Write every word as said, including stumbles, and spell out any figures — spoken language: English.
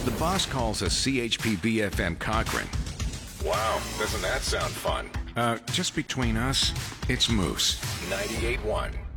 The boss calls us C H P B F M Cochrane. Wow, doesn't that sound fun? Uh, just between us, it's Moose. ninety-eight point one